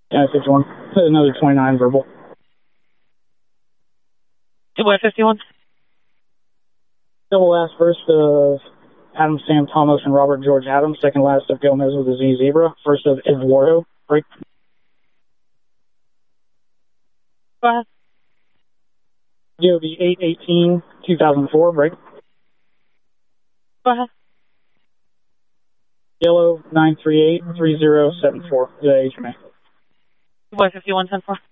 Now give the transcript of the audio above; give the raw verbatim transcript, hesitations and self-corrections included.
Yeah, fifty-one. Another twenty-nine verbal. Two by fifty-one. Double last first of Adam Sam Thomas and Robert George Adams. Second last of Gomez with a Z Zebra. First of Eduardo. Break. Go ahead. D O B eight eighteen two thousand four. Break. Go ahead. Yellow nine three eight three zero seven four. The H M A. two by fifty-one ten four.